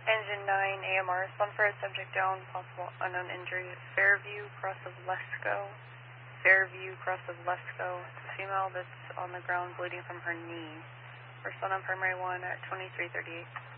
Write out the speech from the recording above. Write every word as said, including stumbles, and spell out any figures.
Engine nine, A M R, Sunford, subject down, possible unknown injury. Fairview, cross of Lesko. Fairview, cross of Lesko. It's a female that's on the ground bleeding from her knee. We're still on primary one at twenty-three thirty-eight.